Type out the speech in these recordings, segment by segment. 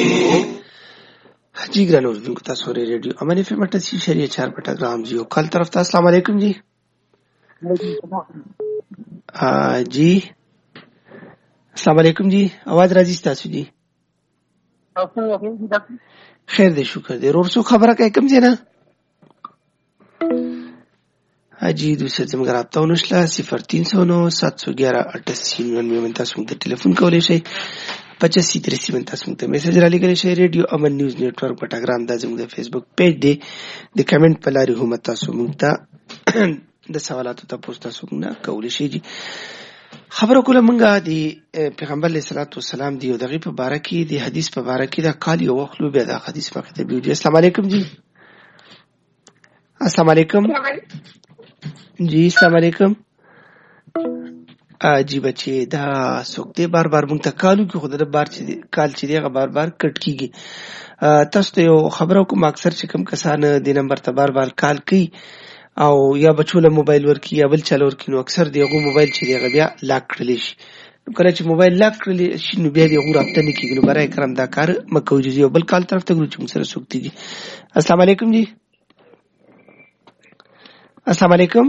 जी ګرانو اوریدونکو تاسو ورې ریډیو امن اف ام 88.4 پټګرام جی او کل طرف ته السلام علیکم جی جی السلام علیکم جی आवाज راځي تاسو جی خیر دې شکر دې ورور څو خبره کوي کوم ځای نه हाजी दूसरे जमगर आपता उनशला 0309 711 88 में तاسو ته ټلیفون کولای شئ 85 30 تاسو ته میسج را لګولای شئ ریډیو امن نیوز نیټورک پټګرام د زموږ د فیسبوک پیج دی د کمنټ په لاري هم تاسو موږ ته د سوالاتو تاسو تاسو نه کولای شئ جی خبرو کوله مونږه دی پیغمبر علیه الصلاۃ والسلام دی او دغه په باره کې دی حدیث په باره کې دا کالی او خلو به دا حدیث په کې دی السلام علیکم جی السلام علیکم जी अस्सलाम वालेकुम जी बच्चे دا سوکته بار بار مونږ ته کالو کې خود د بار چې کال چې دی بار بار کټ کیږي تاسو ته یو خبرو کوم اکثر چې کم کسان د نمبر ته بار بار کال کوي او یا بچوله موبایل ورکی یا بل چلو ورکی نو اکثر دیغه موبایل چې دی بیا لاک کړل شي کله چې موبایل لاک کړل شي نو بیا دیغه رابطه نه کیږي نو برای کرام دا کار مکوجي او بل کال طرف ته ګرځي چې سره سوکتي دي السلام علیکم جی السلام علیکم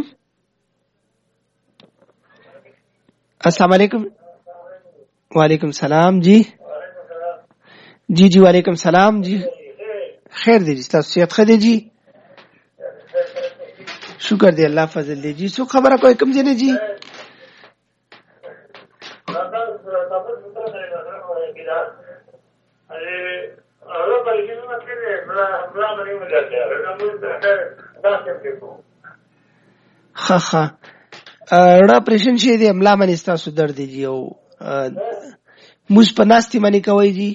السلام علیکم وعلیکم سلام جی جی جی وعلیکم سلام جی خیر دی تاسو صحت ښه دی جی شکر دی الله فضل دی جی سو خبره کوي کوم ځای جی ها ها را پرشن شي دی املا باندې تاسو درد دی او موږ په ناستي باندې کوي جی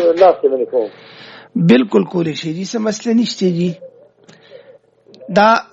بالکل کولی شي جی څه مسله نشته جی دا